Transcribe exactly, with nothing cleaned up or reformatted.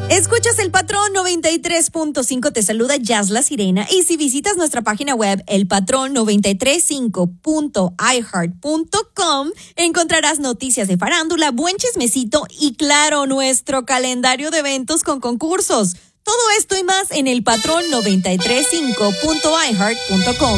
Escuchas El Patrón noventa y tres punto cinco, te saluda Jazz La Sirena, y si visitas nuestra página web el patrón noventa y tres cinco punto i heart punto com encontrarás noticias de farándula, buen chismecito y claro, nuestro calendario de eventos con concursos. Todo esto y más en el patrón noventa y tres cinco punto i heart punto com.